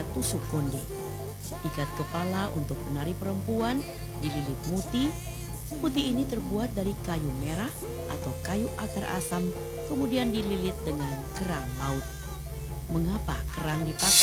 tusuk konde. Ikat kepala untuk penari perempuan dililit muti. Muti ini terbuat dari kayu merah atau kayu akar asam, kemudian dililit dengan kerang laut. Mengapa kerang dipakai